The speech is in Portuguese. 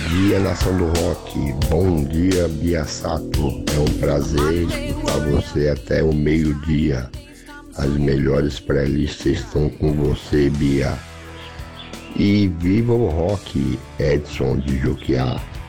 dia, nação do rock. Bom dia, Bia Sato. É um prazer escutar você até o meio-dia. As melhores playlists estão com você, Bia. E viva o rock, Edson de Juquiá.